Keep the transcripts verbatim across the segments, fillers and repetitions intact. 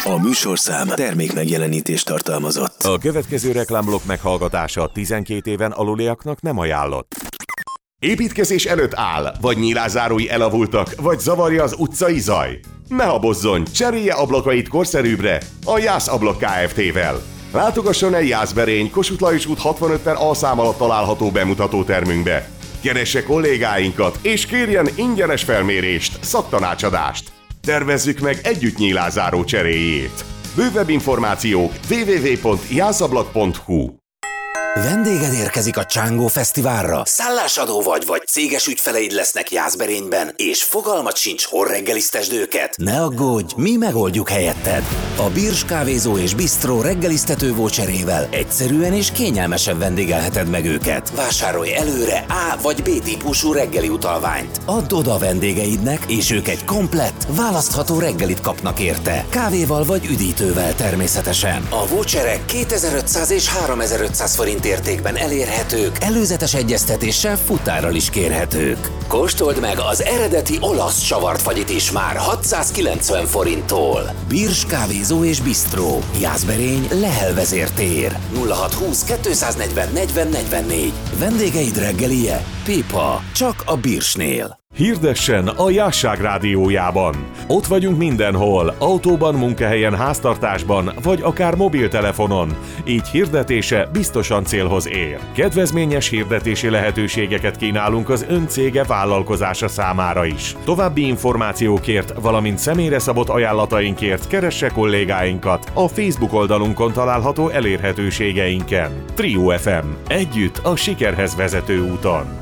A műsorszám termék megjelenítést tartalmazott. A következő reklámblokk meghallgatása tizenkét éven aluliaknak nem ajánlott. Építkezés előtt áll, vagy nyílászárói elavultak, vagy zavarja az utcai zaj? Ne habozzon, cserélje ablakait korszerűbbre a Jász Ablak Kft-vel. Látogasson el Jászberény, Kossuth Lajos út hatvanöt per A szám alatt található bemutatótermünkbe. Keresse kollégáinkat, és kérjen ingyenes felmérést, szaktanácsadást. Tervezzük meg együtt nyílászáró cseréjét. Bővebb információk double-u double-u double-u pont jászablak pont hu. Vendéged érkezik a Csángó Fesztiválra. Szállásadó vagy, vagy céges ügyfeleid lesznek Jászberényben, és fogalmat sincs, hol reggelisztesd őket? Ne aggódj, mi megoldjuk helyetted. A Birs kávézó és bistró reggelisztető voucherével egyszerűen és kényelmesen vendégelheted meg őket. Vásárolj előre A vagy B típusú reggeli utalványt. Add oda a vendégeidnek, és ők egy komplett, választható reggelit kapnak érte. Kávéval vagy üdítővel természetesen. A voucherek kétezer-ötszáz és háromezer-ötszáz forint értékben elérhetők, előzetes egyeztetéssel futárral is kérhetők. Kóstold meg az eredeti olasz savart fagyit is már hatszázkilencven forinttól. Birs kávézó és bistró. Jászberény, Lehel vezértér. nulla hat húsz kettőszáznegyven negyven negyvennégy. Vendégeid reggelije? Pipa. Csak a Birsnél. Hirdessen a Jásság rádiójában. Ott vagyunk mindenhol, autóban, munkahelyen, háztartásban, vagy akár mobiltelefonon. Így hirdetése biztosan célhoz ér. Kedvezményes hirdetési lehetőségeket kínálunk az ön cége vállalkozása számára is. További információkért, valamint személyre szabott ajánlatainkért keresse kollégáinkat a Facebook oldalunkon található elérhetőségeinken. Trio ef em. Együtt a sikerhez vezető úton.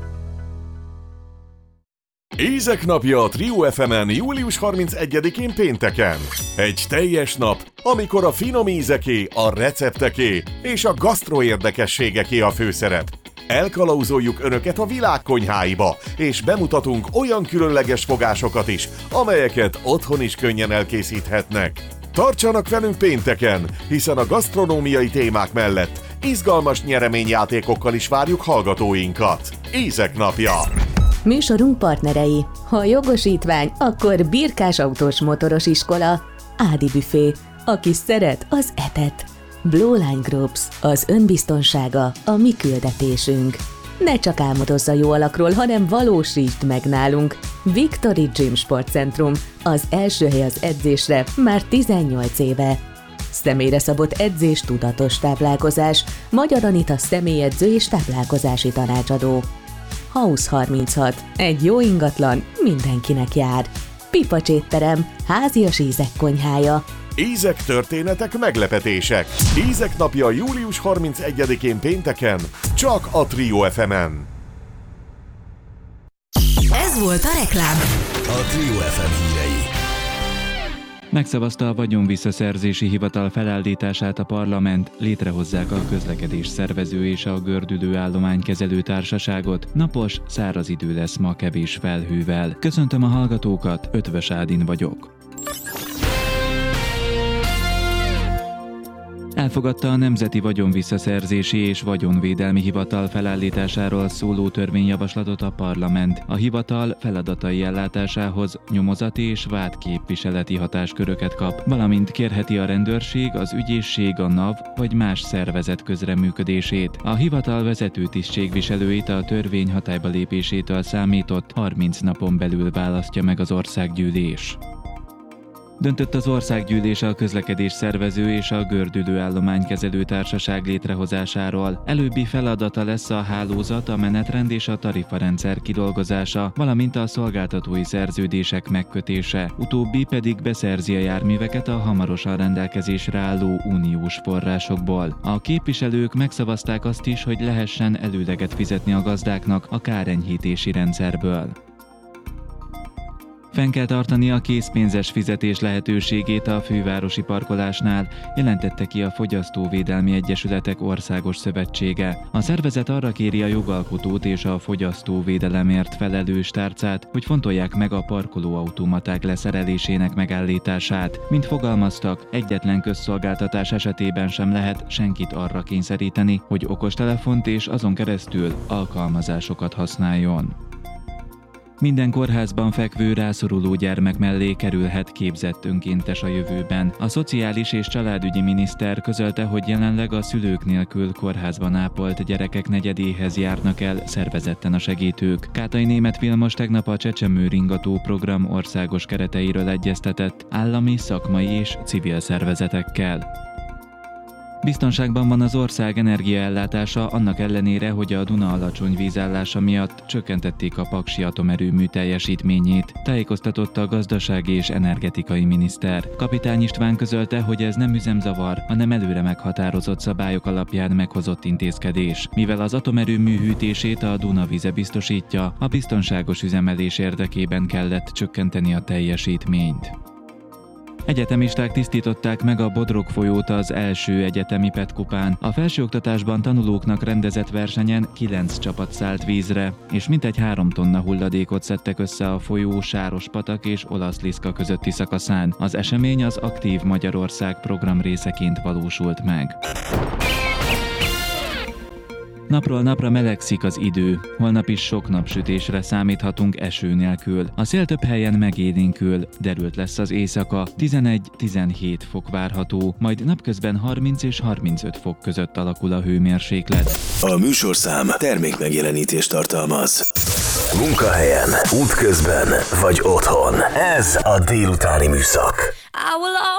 Ízek napja a Trio ef emen július harmincegyedikén pénteken. Egy teljes nap, amikor a finom ízeké, a recepteké és a gasztro érdekességeké a főszerep. Elkalauzoljuk önöket a világ konyháiba, és bemutatunk olyan különleges fogásokat is, amelyeket otthon is könnyen elkészíthetnek. Tartsanak velünk pénteken, hiszen a gasztronómiai témák mellett izgalmas nyereményjátékokkal is várjuk hallgatóinkat. Ízek napja! Műsorunk partnerei. Ha jogosítvány, akkor Birkás autós motoros iskola. Ádi büfé. Aki szeret, az etet. Blue Line Groups. Az önbiztonsága a mi küldetésünk. Ne csak álmodozz a jó alakról, hanem valósítsd meg nálunk. Victory Gym Sportcentrum. Az első hely az edzésre már tizennyolc éve. Személyre szabott edzés, tudatos táplálkozás. Magyar Anita személyedző és táplálkozási tanácsadó. House harminchat. Egy jó ingatlan mindenkinek jár. Pipacs étterem, házias ízek konyhája. Ízek, történetek, meglepetések. Ízek napja július harmincegyedikén pénteken, csak a Trio ef emen. Ez volt a reklám. A Trio ef em hírei. Megszavazta a vagyonvisszaszerzési hivatal felállítását a parlament, létrehozzák a közlekedés szervező és a gördülő állománykezelő társaságot. Napos, száraz idő lesz ma kevés felhővel. Köszöntöm a hallgatókat, Ötvös Ádin vagyok. Elfogadta a Nemzeti Vagyonvisszaszerzési és Vagyonvédelmi Hivatal felállításáról szóló törvényjavaslatot a parlament. A hivatal feladatai ellátásához nyomozati és vádképviseleti hatásköröket kap, valamint kérheti a rendőrség, az ügyészség, a NAV vagy más szervezet közreműködését. A hivatal vezető tisztségviselőit a törvény hatályba lépésétől számított harminc napon belül választja meg az országgyűlés. Döntött az országgyűlés a közlekedés szervező és a gördülő állománykezelő társaság létrehozásáról. Előbbi feladata lesz a hálózat, a menetrend és a tarifarendszer kidolgozása, valamint a szolgáltatói szerződések megkötése. Utóbbi pedig beszerzi a járműveket a hamarosan rendelkezésre álló uniós forrásokból. A képviselők megszavazták azt is, hogy lehessen előleget fizetni a gazdáknak a kárenyhítési rendszerből. Fenn kell tartani a készpénzes fizetés lehetőségét a fővárosi parkolásnál, jelentette ki a Fogyasztóvédelmi Egyesületek Országos Szövetsége. A szervezet arra kéri a jogalkotót és a fogyasztóvédelemért felelős tárcát, hogy fontolják meg a parkolóautomaták leszerelésének megállítását. Mint fogalmaztak, egyetlen közszolgáltatás esetében sem lehet senkit arra kényszeríteni, hogy okostelefont és azon keresztül alkalmazásokat használjon. Minden kórházban fekvő rászoruló gyermek mellé kerülhet képzett önkéntes a jövőben. A szociális és családügyi miniszter közölte, hogy jelenleg a szülők nélkül kórházban ápolt gyerekek negyedéhez járnak el szervezetten a segítők. Kátai Németh Vilmos tegnap a Csecsemő Ringató program országos kereteiről egyeztetett állami, szakmai és civil szervezetekkel. Biztonságban van az ország energiaellátása, annak ellenére, hogy a Duna alacsony vízállása miatt csökkentették a paksi atomerőmű teljesítményét, tájékoztatott a gazdasági és energetikai miniszter. Kapitány István közölte, hogy ez nem üzemzavar, hanem előre meghatározott szabályok alapján meghozott intézkedés. Mivel az atomerőmű hűtését a Duna vize biztosítja, a biztonságos üzemelés érdekében kellett csökkenteni a teljesítményt. Egyetemisták tisztították meg a Bodrog folyót az első egyetemi petkupán. A felsőoktatásban tanulóknak rendezett versenyen kilenc csapat szállt vízre, és mintegy három tonna hulladékot szedtek össze a folyó Sárospatak és Olaszliszka közötti szakaszán. Az esemény az Aktív Magyarország program részeként valósult meg. Napról napra melegszik az idő, holnap is sok napsütésre számíthatunk eső nélkül. A szél több helyen megélénkül, derült lesz az éjszaka, tizenegy-tizenhét fok várható, majd napközben harminc és harmincöt fok között alakul a hőmérséklet. A műsorszám termékmegjelenítést tartalmaz. Munkahelyen, útközben vagy otthon. Ez a délutáni műszak.